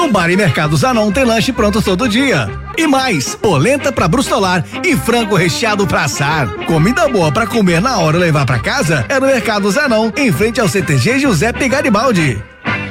No Bar e Mercado Zanon tem lanche pronto todo dia. E mais, polenta pra brustolar e frango recheado pra assar. Comida boa pra comer na hora e levar pra casa é no Mercado Zanon, em frente ao CTG Giuseppe Garibaldi.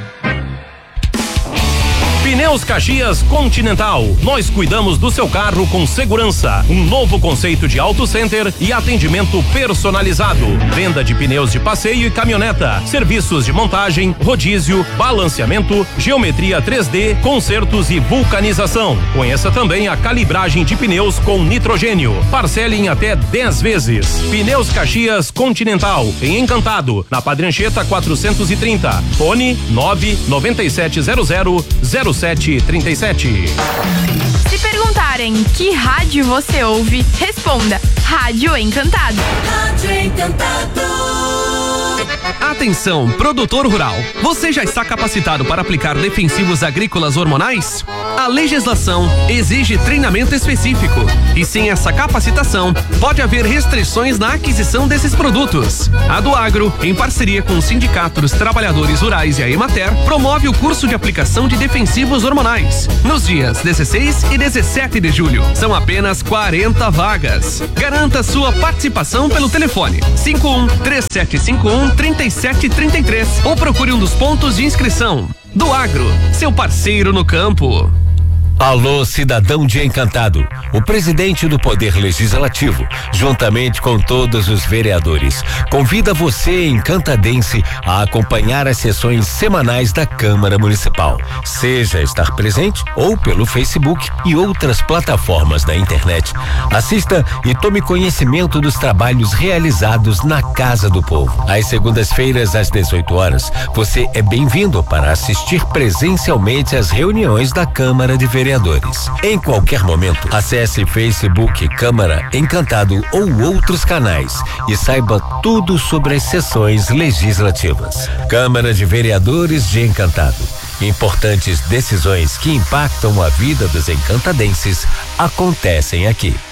Pneus Caxias Continental. Nós cuidamos do seu carro com segurança. Um novo conceito de auto center e atendimento personalizado. Venda de pneus de passeio e caminhoneta. Serviços de montagem, rodízio, balanceamento, geometria 3D, consertos e vulcanização. Conheça também a calibragem de pneus com nitrogênio. Parcele em até 10 vezes. Pneus Caxias Continental, em Encantado, na Padre Anchieta 430. Fone 997000737. Se perguntarem que rádio você ouve, responda: Rádio Encantado. Rádio Encantado. Atenção, produtor rural. Você já está capacitado para aplicar defensivos agrícolas hormonais? A legislação exige treinamento específico e sem essa capacitação pode haver restrições na aquisição desses produtos. A do Agro, em parceria com os sindicatos dos trabalhadores rurais e a Emater, promove o curso de aplicação de defensivos hormonais nos dias 16 e 17 de julho. São apenas 40 vagas. Garanta sua participação pelo telefone 51-3751-3733 ou procure um dos pontos de inscrição. Do Agro, seu parceiro no campo. Alô, cidadão de Encantado. O presidente do Poder Legislativo, juntamente com todos os vereadores, convida você, encantadense, a acompanhar as sessões semanais da Câmara Municipal. Seja estar presente ou pelo Facebook e outras plataformas da internet. Assista e tome conhecimento dos trabalhos realizados na Casa do Povo. Às segundas-feiras, às 18 horas, você é bem-vindo para assistir presencialmente às reuniões da Câmara de Vereadores. Em qualquer momento, acesse Facebook Câmara Encantado ou outros canais e saiba tudo sobre as sessões legislativas. Câmara de Vereadores de Encantado. Importantes decisões que impactam a vida dos encantadenses acontecem aqui.